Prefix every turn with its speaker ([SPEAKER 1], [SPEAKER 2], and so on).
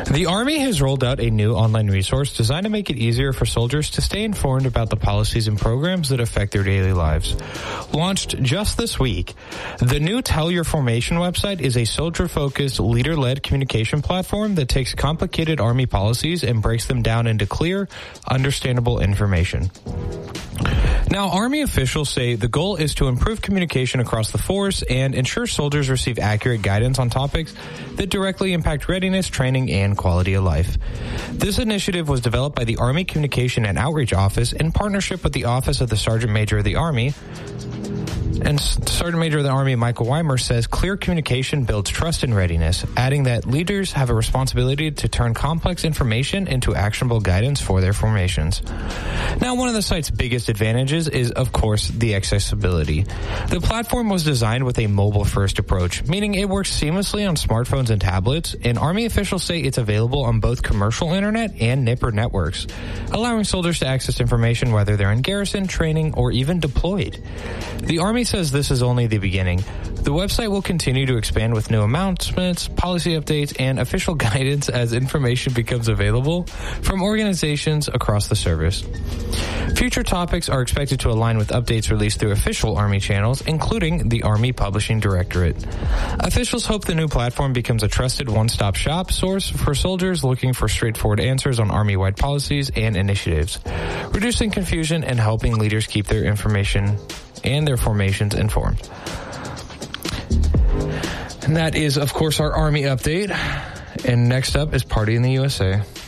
[SPEAKER 1] The Army has rolled out a new online resource designed to make it easier for soldiers to stay informed about the policies and programs that affect their daily lives. Launched just this week, the new Tell Your Formation website is a soldier-focused, leader-led communication platform that takes complicated Army policies and breaks them down into clear, understandable information. Now, Army officials say the goal is to improve communication across the force and ensure soldiers receive accurate guidance on topics that directly impact readiness, training, and quality of life. This initiative was developed by the Army Communication and Outreach Office in partnership with the Office of the Sergeant Major of the Army. And Sergeant Major of the Army Michael Weimer says clear communication builds trust and readiness, adding that leaders have a responsibility to turn complex information into actionable guidance for their formations. Now, one of the site's biggest advantages is, of course, the accessibility. The platform was designed with a mobile-first approach, meaning it works seamlessly on smartphones and tablets, and Army officials say it's available on both commercial internet and NIPR networks, allowing soldiers to access information whether they're in garrison, training, or even deployed. The Army says this is only the beginning. The website will continue to expand with new announcements, policy updates, and official guidance as information becomes available from organizations across the service. Future topics are expected to align with updates released through official Army channels, including the Army Publishing Directorate. Officials hope the new platform becomes a trusted one-stop shop source for soldiers looking for straightforward answers on Army-wide policies and initiatives, reducing confusion and helping leaders keep their information and their formations informed. And that is, of course, our Army update. And next up is Party in the USA.